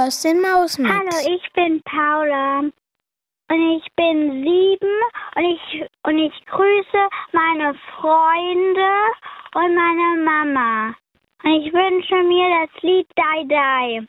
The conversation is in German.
hörst den Mausmix. Hallo, ich bin Paula und ich bin 7 und ich grüße meine Freunde und meine Mama. Und ich wünsche mir das Lied Die Die.